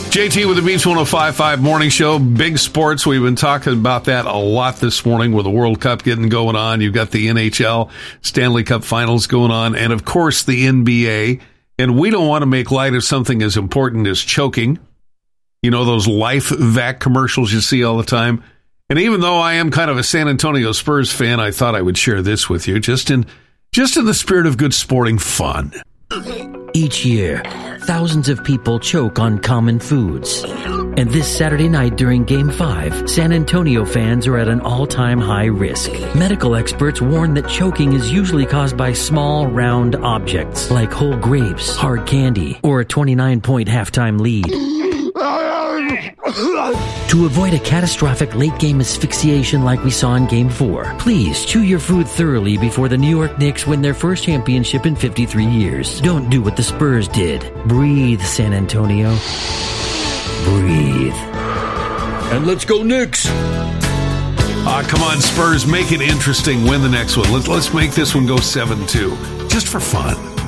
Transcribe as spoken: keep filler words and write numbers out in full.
J T with the Beats one oh five point five Morning Show. Big sports. We've been talking about that a lot this morning with the World Cup getting going on. You've got the N H L Stanley Cup Finals going on, and of course the N B A. And we don't want to make light of something as important as choking. You know, those Life Vac commercials you see all the time. And even though I am kind of a San Antonio Spurs fan, I thought I would share this with you just in just in the spirit of good sporting fun. Each year, thousands of people choke on common foods. And this Saturday night during Game five, San Antonio fans are at an all-time high risk. Medical experts warn that choking is usually caused by small, round objects like whole grapes, hard candy, or a twenty-nine point halftime lead. To avoid a catastrophic late-game asphyxiation like we saw in Game four, please chew your food thoroughly before the New York Knicks win their first championship in fifty-three years. Don't do what the Spurs did. Breathe, San Antonio. Breathe. And let's go Knicks! Ah, come on, Spurs, make it interesting. Win the next one. Let's, let's make this one go seven two, just for fun.